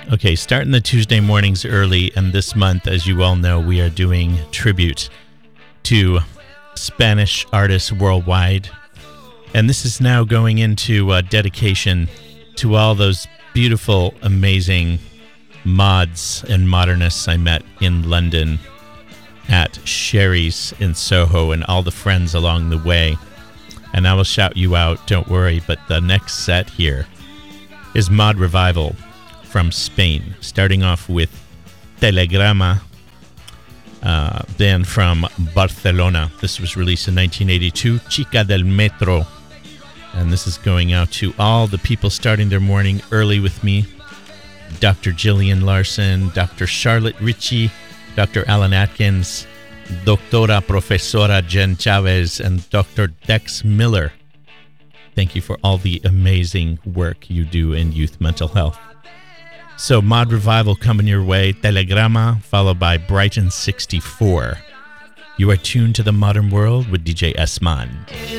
Okay, starting the Tuesday mornings early, and this month, as you all know, we are doing tribute to Spanish artists worldwide. And this is now going into dedication to all those beautiful, amazing mods and modernists I met in London at Sherry's in Soho and all the friends along the way. And I will shout you out, don't worry, but the next set here is Mod Revival from Spain, starting off with Telegrama, band from Barcelona. This was released in 1982, Chica del Metro. And this is going out to all the people starting their morning early with me. Dr. Gillian Larson, Dr. Charlotte Ritchie, Dr. Alan Atkins, Doctora Profesora Jen Chavez, and Dr. Dex Miller. Thank you for all the amazing work you do in youth mental health. So, Mod Revival coming your way, Telegrama, followed by Brighton 64. You are tuned to the modern world with DJ Esman.